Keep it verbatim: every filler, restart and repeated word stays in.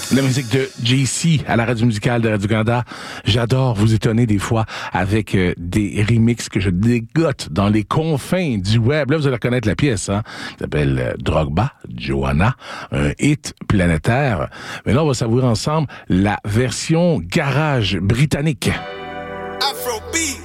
La musique de J C à la radio musicale de Radio-Canada. J'adore vous étonner des fois avec euh, des remixes que je dégote dans les confins du web. Là, vous allez reconnaître la pièce, hein? Ça s'appelle euh, Drogba, Joanna, un hit planétaire. Mais là, on va savourer ensemble la version garage britannique. Afrobeat.